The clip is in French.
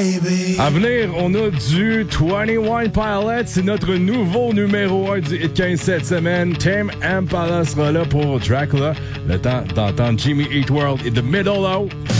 À venir, on a du 21 Pilots. C'est notre nouveau numéro 1 du Hit 15 cette semaine. Tame Impala sera là pour Dracula. Le temps d'entendre Jimmy Eat World et The Middle O.